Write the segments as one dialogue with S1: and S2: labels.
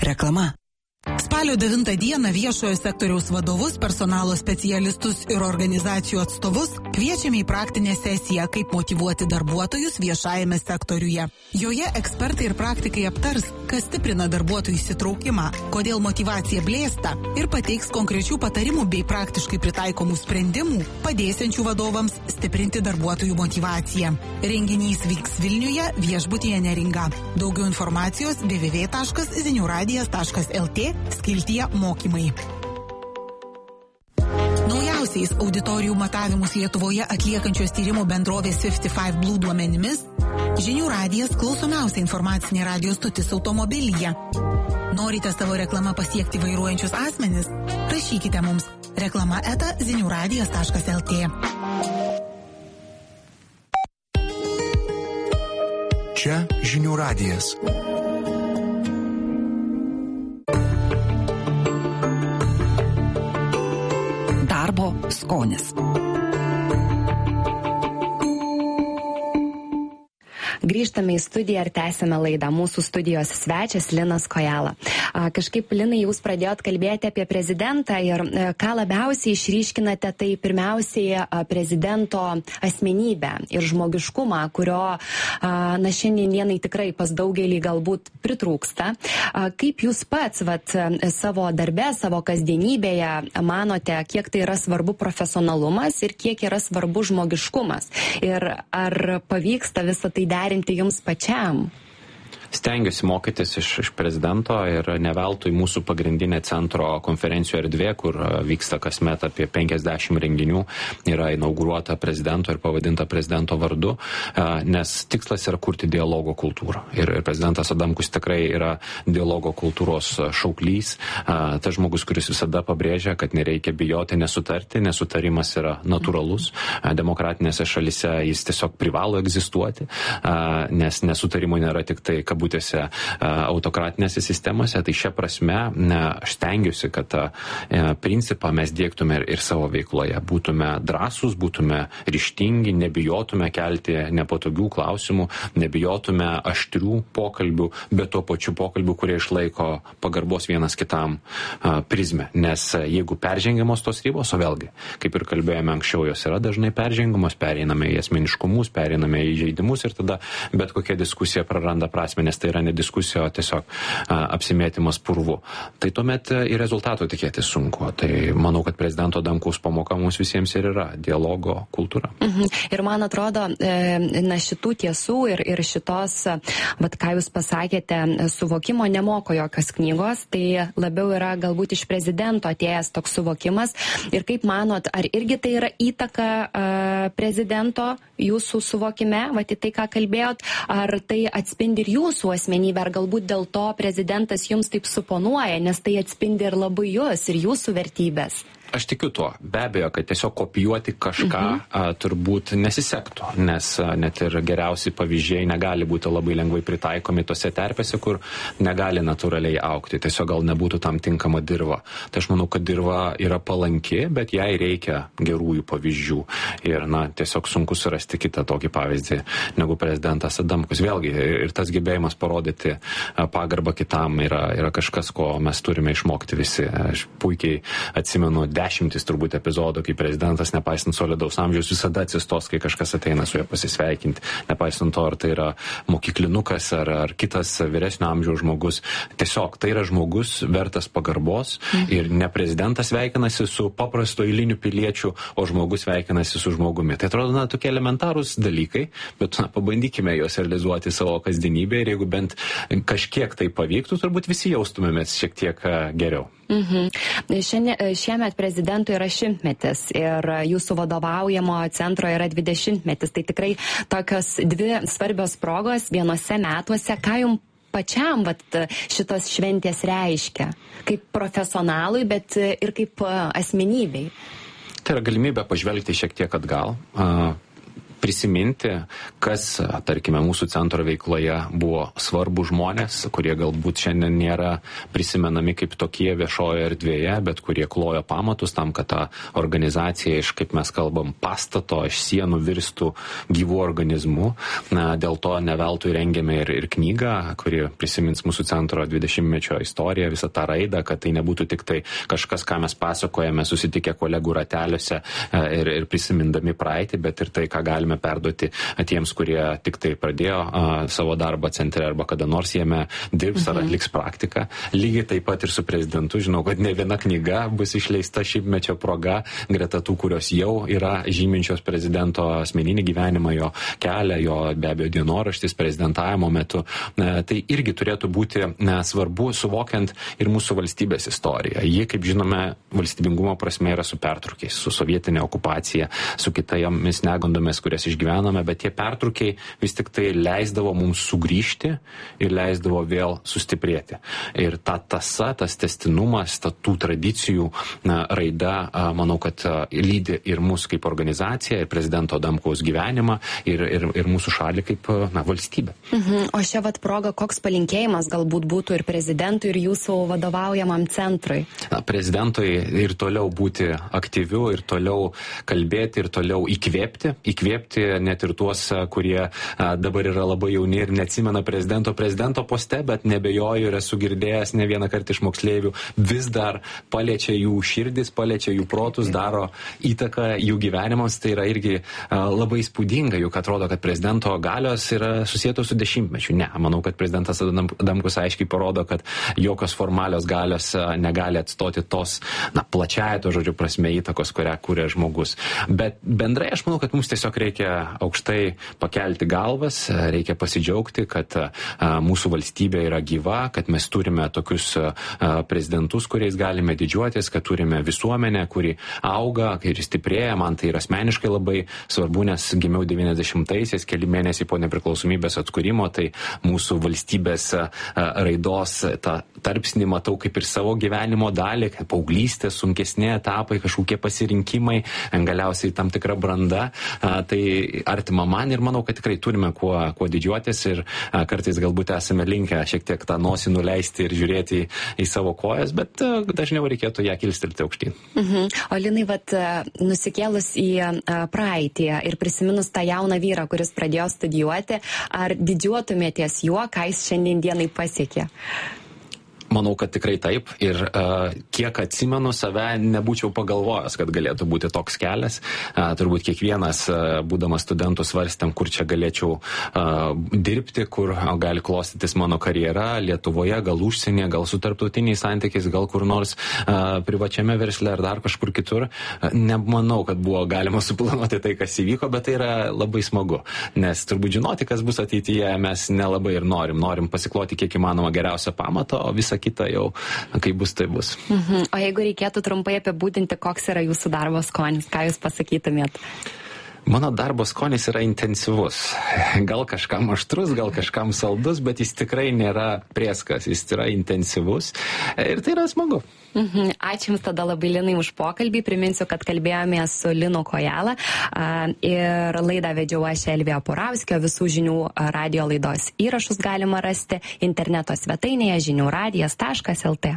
S1: Reklama. Spalio 9 dieną viešojo sektoriaus vadovus, personalo specialistus ir organizacijų atstovus kviečiame į praktinę sesiją, kaip motyvuoti darbuotojus viešajame sektoriuje. Joje ekspertai ir praktikai aptars, kas stiprina darbuotojų įsitraukimą, kodėl motyvacija blėsta ir pateiks konkrečių patarimų bei praktiškai pritaikomų sprendimų, padėsiančių vadovams stiprinti darbuotojų motyvaciją. Renginys vyks Vilniuje, viešbutyje Neringa. Daugiau informacijos www.ziniuradijas.lt skiltyje mokymai. Naujausiais auditorijų matavimus Lietuvoje atliekančios tyrimų bendrovės 55 Blue duomenimis, Žinių radijas klausomiausia informacinė radijo stotis automobilyje. Norite savo reklamą pasiekti vairuojančius asmenis? Rašykite mums reklama@ziniuradijas.lt.
S2: Čia Žinių radijas.
S3: Darbo skonis. Grįžtame į studiją ir tęsime laidą. Mūsų studijos svečias Linas Kojala. Kažkaip, Linai, jūs pradėjot kalbėti apie prezidentą ir ką labiausiai išryškinate, tai pirmiausiai prezidento asmenybę ir žmogiškumą, kurio šiandien dienai tikrai pas daugelį galbūt pritrūksta. Kaip jūs pats savo darbe, savo kasdienybėje manote, kiek tai yra svarbu profesionalumas ir kiek yra svarbu žmogiškumas? Ir ar pavyksta visą tai derinti jums pačiam?
S4: Stengiuosi mokytis iš prezidento ir ne veltui mūsų pagrindinė centro konferencijų erdvė, kur vyksta kasmet apie 50 renginių, yra inauguruota prezidento ir pavadinta prezidento vardu, nes tikslas yra kurti dialogo kultūrą. Ir prezidentas Adamkus tikrai yra dialogo kultūros šauklys, tas žmogus, kuris visada pabrėžia, kad nereikia bijoti nesutarti, nesutarimas yra natūralus, demokratinėse šalise jis tiesiog privalo egzistuoti, nes nesutarimų nėra tik tai kabutėse autokratinėse sistemose, tai šia prasme aš stengiuosi, kad tą principą mes diegtume ir savo veikloje. Būtume drąsūs, būtume ryžtingi, nebijotume kelti nepatogių klausimų, nebijotume aštrių pokalbių, bet tuo pačiu pokalbių, kurie išlaiko pagarbos vienas kitam prizmę. Nes jeigu peržengiamos tos ribos, o vėlgi, kaip ir kalbėjome anksčiau, jos yra dažnai peržengiamos, pereiname į asmeniškumus, pereiname į žaidimus ir tada bet kokia diskusija praranda prasmę, nes tai yra ne diskusija, o tiesiog apsimėtymas purvu. Tai tuomet ir rezultatų tikėti sunku. Tai manau, kad prezidento Adamkaus pamoka mums visiems ir yra dialogo kultūra.
S3: Ir man atrodo, šitų tiesų ir šitos, ką jūs pasakėte, suvokimo nemoko jokios knygos, tai labiau yra galbūt iš prezidento atėjęs toks suvokimas. Ir kaip manot, ar irgi tai yra įtaka prezidento jūsų suvokime, į tai, ką kalbėjot, ar tai atspindi ir jūsų asmenybę, ar galbūt dėl to prezidentas jums taip suponuoja, nes tai atspindi ir labai jūs ir jūsų vertybės?
S4: Aš tikiu tuo. Be abejo, kad tiesiog kopijuoti kažką turbūt nesisektų, nes net ir geriausi pavyzdžiai negali būti labai lengvai pritaikomi tose terpėse, kur negali natūraliai augti. Tiesiog gal nebūtų tam tinkama dirva. Tai aš manau, kad dirva yra palanki, bet jai reikia gerųjų pavyzdžių. Ir tiesiog sunku surasti kitą tokį pavyzdį negu prezidentas Adamkus. Vėlgi, ir tas gebėjimas parodyti pagarbą kitam yra kažkas, ko mes turime išmokti visi. Aš puikiai atsimenu dešimtis turbūt epizodų, kai prezidentas, nepaisant solidaus amžiaus, visada atsistos, kai kažkas ateina su juo pasisveikinti. Nepaisant to, ar tai yra mokyklinukas, ar kitas vyresnio amžiaus žmogus. Tiesiog tai yra žmogus vertas pagarbos ir ne prezidentas sveikinasi su paprastu eiliniu piliečiu, o žmogus sveikinasi su žmogumi. Tai atrodo, tokie elementarūs dalykai, bet pabandykime juos realizuoti savo kasdienybėje ir jeigu bent kažkiek tai pavyktų, turbūt visi jaustumėmės šiek tiek geriau.
S3: Šiemet prezidentui yra 100-metis ir jūsų vadovaujamo centro yra 20-metis. Tai tikrai tokios dvi svarbios progos vienose metuose. Ką jums pačiam šitos šventės reiškia? Kaip profesionalui, bet ir kaip asmenybei?
S4: Tai yra galimybė pažvelgti šiek tiek atgal. prisiminti, kas, tarkime, mūsų centro veikloje buvo svarbų žmonės, kurie galbūt šiandien nėra prisimenami kaip tokie viešoje erdvėje, bet kurie klojo pamatus tam, kad ta organizacija iš, kaip mes kalbam, pastato, iš sienų virstų gyvų organizmų. Dėl to neveltui rengėme ir knygą, kuri prisimins mūsų centro 20-mečio istoriją, visą tą raidą, kad tai nebūtų tik tai kažkas, ką mes pasakojame, susitikę kolegų rateliuose ir prisimindami praeitį, bet ir tai, ką galime perduoti tiems, kurie tik tai pradėjo savo darbą centre arba kada nors jame dirbs ar atliks praktiką. Lygiai taip pat ir su prezidentu. Žinau, kad ne viena knyga bus išleista šimtmečio proga, greta tų, kurios jau yra žyminčios prezidento asmeninį gyvenimą, jo kelią, jo be abejo dienoraštis prezidentavimo metu. Tai irgi turėtų būti svarbu, suvokiant ir mūsų valstybės istoriją. Ji, kaip žinome, valstybingumo prasme yra su pertrūkiais, su sovietinė okupacija, su kitomis negandomis, kurias išgyvename, bet tie pertrūkiai vis tik tai leisdavo mums sugrįžti ir leisdavo vėl sustiprėti. Ir ta tąsa, tas tęstinumas, tų tradicijų raida, manau, kad lydi ir mūsų kaip organizacija, ir prezidento Adamkaus gyvenimą, ir mūsų šalį kaip valstybę.
S3: O šią progą, koks palinkėjimas galbūt būtų ir prezidentui, ir jūsų vadovaujamam centrui?
S4: Prezidentui ir toliau būti aktyviu, ir toliau kalbėti, ir toliau įkvėpti net ir tuos, kurie dabar yra labai jauni ir neatsimena prezidento poste, bet nebejoju ir esu girdėjęs ne vieną kartą iš moksleivių, vis dar paliečia jų širdis, paliečia jų protus, daro įtaką jų gyvenimams. Tai yra irgi labai įspūdinga, juk atrodo, kad prezidento galios yra susietos su dešimtmečiu. Ne, manau, kad prezidentas Adamkus aiškiai parodo, kad jokios formalios galios negali atstoti tos, plačiaja to žodžio prasme įtakos, kurią kūrė žmogus. Bet bendrai aš manau, kad mums tiesiog reikia aukštai pakelti galvas, reikia pasidžiaugti, kad mūsų valstybė yra gyva, kad mes turime tokius prezidentus, kuriais galime didžiuotis, kad turime visuomenę, kuri auga ir stiprėja. Man tai yra asmeniškai labai svarbu, nes gimiau 90-aisiais, keli mėnesiai po nepriklausomybės atkūrimo, tai mūsų valstybės raidos tą tarpsnį matau kaip ir savo gyvenimo dalį, paauglystė, sunkesni etapai, kažkokie pasirinkimai, galiausiai tam tikra branda. Tai artima man ir manau, kad tikrai turime kuo didžiuotis ir kartais galbūt esame linkę šiek tiek tą nosį nuleisti ir žiūrėti į savo kojas, bet dažniau reikėtų ją kilstelti aukštyn.
S3: O Linai, nusikėlus į praeitį ir prisiminus tą jauną vyrą, kuris pradėjo studijuoti, ar didžiuotumėties juo, ką jis šiandien dienai pasiekė?
S4: Manau, kad tikrai taip ir kiek atsimenu save, nebūčiau pagalvojęs, kad galėtų būti toks kelias. Turbūt kiekvienas, būdamas studentų, svarstėm, kur čia galėčiau dirbti, kur gali klostytis mano karjera, Lietuvoje, gal užsienyje, gal su tarptautiniais santykiais, gal kur nors privačiame versle ar dar kažkur kitur. Nemanau, kad buvo galima suplanuoti tai, kas įvyko, bet tai yra labai smagu, nes turbūt žinoti, kas bus ateityje, mes nelabai ir norim pasikloti kiek įmanoma geriausią pamatą, o visą kitą jau, kaip bus, tai bus.
S3: O jeigu reikėtų trumpai apibūdinti, koks yra jūsų darbo skonis, ką jūs pasakytumėt?
S4: Mano darbo skonis yra intensyvus. Gal kažkam aštrus, gal kažkam saldus, bet jis tikrai nėra prieskas, jis yra intensyvus ir tai yra smagu.
S3: Ačiū Jums tada labai, Linai, už pokalbį. Priminsiu, kad kalbėjome su Linu Kojala ir laidą vedžiau aš, Elvija Purauskio. Visų žinių radio laidos įrašus galima rasti interneto svetainėje žiniųradijas.lt.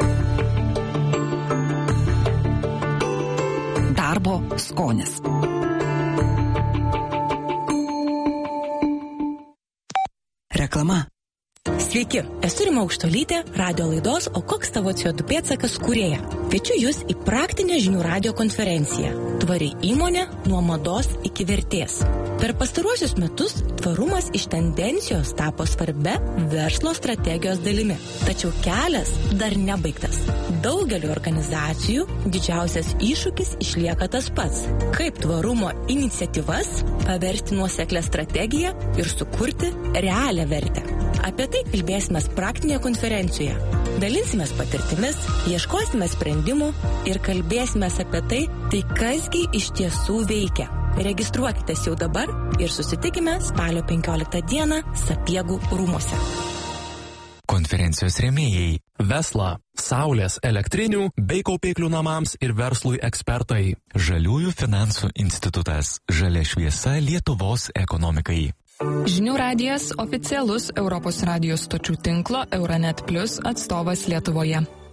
S1: Darbo skonis. Reklama.
S5: Sveiki, esu Rima Aukštuolytė, radio laidos O koks tavo CO2 pėdsakas kūrėja. Kviečiu Jūs į praktinę žinių radio konferenciją Tvari įmonė nuo mados iki vertės. Per pastaruosius metus tvarumas iš tendencijos tapo svarbia verslo strategijos dalimi. Tačiau kelias dar nebaigtas. Daugeliu organizacijų didžiausias iššūkis išlieka tas pats. Kaip tvarumo iniciatyvas paversti nuoseklę strategiją ir sukurti realią vertę. Apie tai kalbėsime praktinėje konferencijoje. Dalinsimės patirtimis, ieškosime sprendimų ir kalbėsime apie tai kasgi iš tiesų veikia. Registruokitės jau dabar ir susitikime spalio 15 dieną Sapiegų rūmuose.
S2: konferencijos rėmėjai.
S6: Vesla, saulės elektrinių bei kaupiklių namams ir verslui ekspertai.
S2: Žaliųjų finansų institutas. Žalia šviesa Lietuvos ekonomikai.
S7: Žinių radijas oficialus Europos radijos stočių tinklo Euronet Plus atstovas Lietuvoje.